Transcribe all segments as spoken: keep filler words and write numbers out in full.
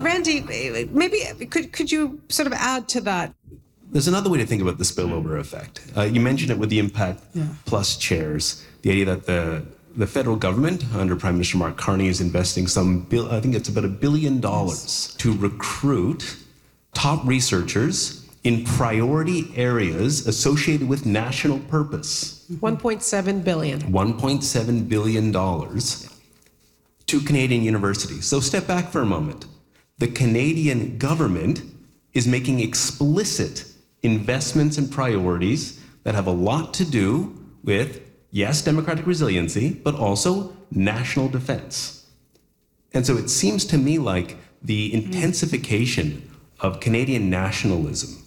Randy, maybe could could you sort of add to that? There's another way to think about the spillover effect. Uh, you mentioned it with the Impact yeah. Plus chairs, the idea that the the federal government under Prime Minister Mark Carney is investing some, bill, I think it's about a billion dollars yes. to recruit top researchers in priority areas associated with national purpose. one point seven billion dollars. one point seven billion dollars to Canadian universities. So step back for a moment. The Canadian government is making explicit investments and priorities that have a lot to do with, yes, democratic resiliency, but also national defense. And so it seems to me like the intensification of Canadian nationalism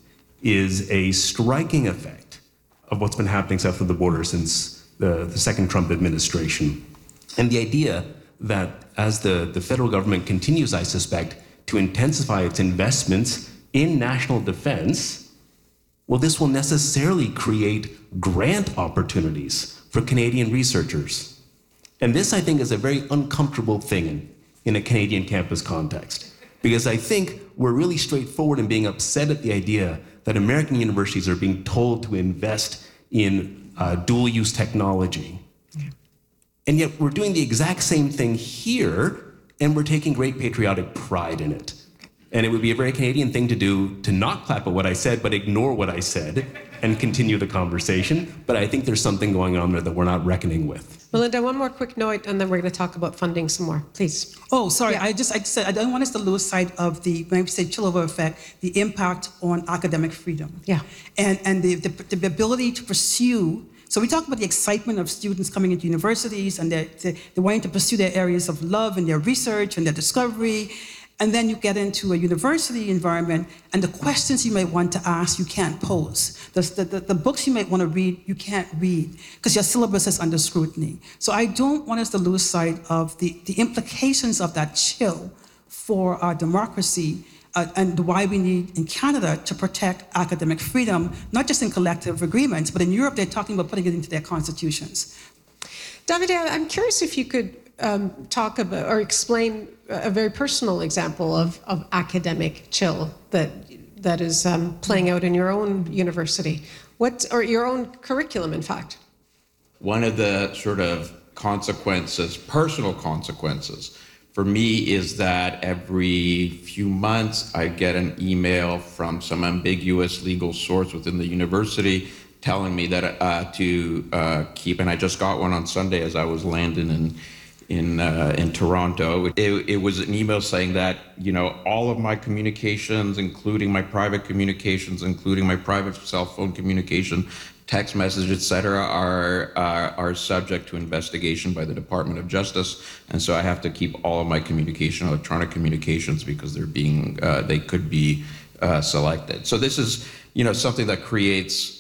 is a striking effect of what's been happening south of the border since the, the second Trump administration. And the idea that as the, the federal government continues, I suspect, to intensify its investments in national defense, well, this will necessarily create grant opportunities for Canadian researchers. And this, I think, is a very uncomfortable thing in a Canadian campus context, because I think we're really straightforward in being upset at the idea that American universities are being told to invest in uh, dual-use technology. Yeah. And yet we're doing the exact same thing here, and we're taking great patriotic pride in it. And it would be a very Canadian thing to do, to not clap at what I said, but ignore what I said and continue the conversation. But I think there's something going on there that we're not reckoning with. Melinda, one more quick note, and then we're going to talk about funding some more, please. Oh, sorry, yeah. I just I just said I don't want us to lose sight of the, when we say spillover effect, the impact on academic freedom. Yeah. And, and the, the, the ability to pursue. So we talk about the excitement of students coming into universities and they're, they're wanting to pursue their areas of love and their research and their discovery. And then you get into a university environment and the questions you might want to ask, you can't pose. The, the, the books you might want to read, you can't read because your syllabus is under scrutiny. So I don't want us to lose sight of the, the implications of that chill for our democracy uh, and why we need in Canada to protect academic freedom, not just in collective agreements, but in Europe they're talking about putting it into their constitutions. Davide, I'm curious if you could um, talk about or explain a very personal example of, of academic chill that that is um, playing out in your own university, what or your own curriculum, in fact. One of the sort of consequences, personal consequences, for me is that every few months I get an email from some ambiguous legal source within the university telling me that uh, to uh, keep, and I just got one on Sunday as I was landing in in uh, in Toronto. It, it was an email saying that, you know, all of my communications, including my private communications, including my private cell phone communication, text message, et cetera, are, are, are subject to investigation by the Department of Justice. And so I have to keep all of my communication, electronic communications, because they're being, uh, they could be uh, selected. So this is, you know, something that creates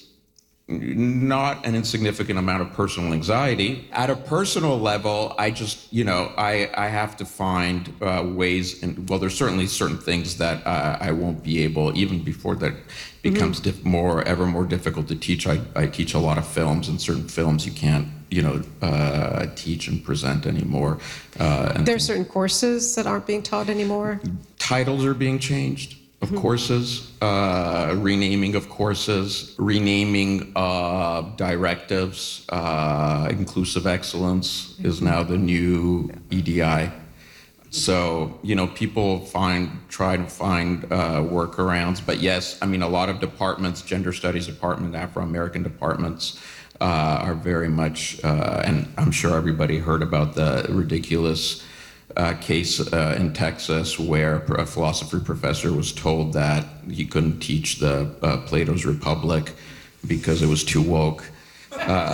not an insignificant amount of personal anxiety. At a personal level, I just, you know, I, I have to find uh, ways, and well, there's certainly certain things that uh, I won't be able, even before that becomes mm-hmm. diff- more, ever more difficult to teach. I, I teach a lot of films, and certain films you can't, you know, uh, teach and present anymore. Uh, and there are certain courses that aren't being taught anymore? Titles are being changed. Of mm-hmm. courses, uh, renaming of courses, renaming uh, directives. Uh, inclusive excellence mm-hmm. is now the new E D I. So, you know, people find try to find uh, workarounds. But yes, I mean, a lot of departments, gender studies department, Afro-American departments, uh, are very much, uh, and I'm sure everybody heard about the ridiculous Uh, case uh, in Texas where a philosophy professor was told that he couldn't teach the uh, Plato's Republic because it was too woke. Uh,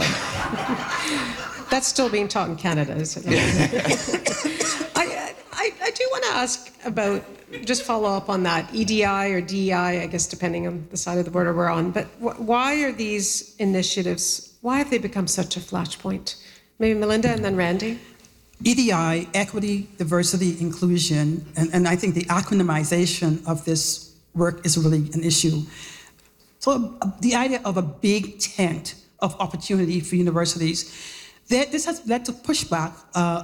That's still being taught in Canada, isn't it? I, I, I do want to ask about, just follow up on that, E D I or D E I, I guess depending on the side of the border we're on, but wh- why are these initiatives, why have they become such a flashpoint? Maybe Melinda and then Randy? E D I, equity, diversity, inclusion, and, and I think the acronymization of this work is really an issue. So uh, the idea of a big tent of opportunity for universities, that, this has led to pushback uh,